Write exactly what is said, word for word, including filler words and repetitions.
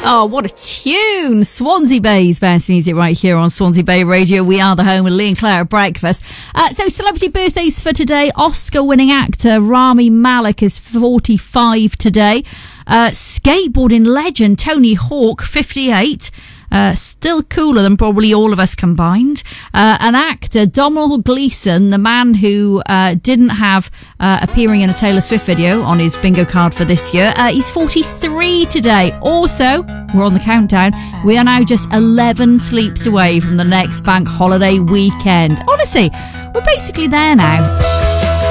Oh, what a tune! Swansea Bay's best music right here on Swansea Bay Radio. We are the home of Lee and Claire at breakfast. Uh, so, celebrity birthdays for today. Oscar-winning actor Rami Malek is forty-five today. Uh, skateboarding legend Tony Hawk, fifty-eight. Uh, still cooler than probably all of us combined. Uh, an actor, Domhnall Gleeson, the man who uh, didn't have uh, appearing in a Taylor Swift video on his bingo card for this year. Uh, he's forty-three today. Also, we're on the countdown. We are now just eleven sleeps away from the next bank holiday weekend. Honestly, we're basically there now.